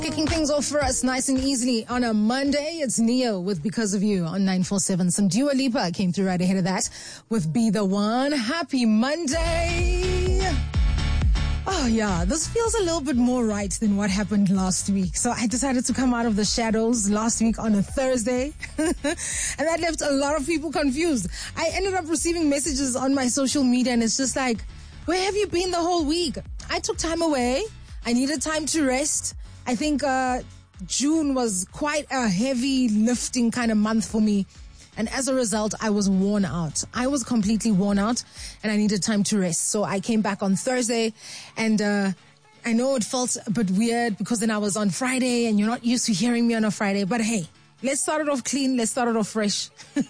Kicking things off for us nice and easily on a Monday, it's Neo with Because of You on 947. Some Dua Lipa came through right ahead of that with Be The One. Happy Monday! Oh yeah, this feels a little bit more right than what happened last week. So I decided to come out of the shadows last week on a Thursday. And that left a lot of people confused. I ended up receiving messages on my social media and it's just like, where have you been the whole week? I took time away. I needed time to rest. I think June was quite a heavy lifting kind of month for me. And as a result, I was worn out. I was completely worn out and I needed time to rest. So I came back on Thursday and I know it felt a bit weird because then I was on Friday and you're not used to hearing me on a Friday. But hey, let's start it off clean. Let's start it off fresh.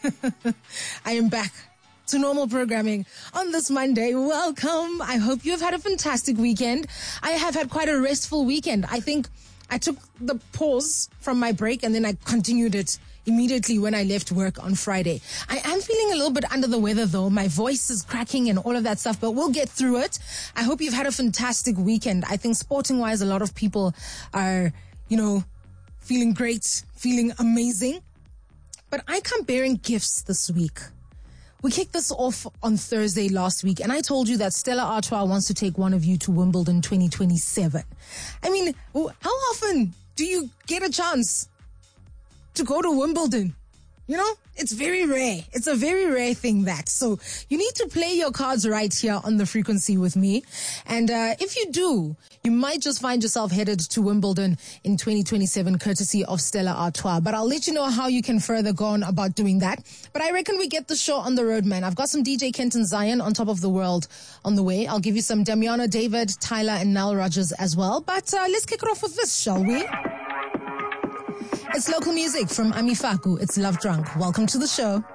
I am back to normal programming on this Monday. Welcome. I hope you've had a fantastic weekend. I have had quite a restful weekend. I think I took the pause from my break and then I continued it immediately when I left work on Friday. I am feeling a little bit under the weather though. My voice is cracking and all of that stuff, but we'll get through it. I hope you've had a fantastic weekend. I think sporting wise, a lot of people are, feeling great, feeling amazing. But I come bearing gifts this week. We kicked this off on Thursday last week, and I told you that Stella Artois wants to take one of you to Wimbledon 2027. I mean, how often do you get a chance to go to Wimbledon? It's very rare. It's a very rare thing that. So you need to play your cards right here on the frequency with me. And if you do, you might just find yourself headed to Wimbledon in 2027, courtesy of Stella Artois. But I'll let you know how you can further go on about doing that. But I reckon we get the show on the road, man. I've got some DJ Kenton Zion on top of the world on the way. I'll give you some Damiano David, Tyler, and Nile Rodgers as well. But let's kick it off with this, shall we? It's local music from Ami Faku. It's Love Drunk. Welcome to the show.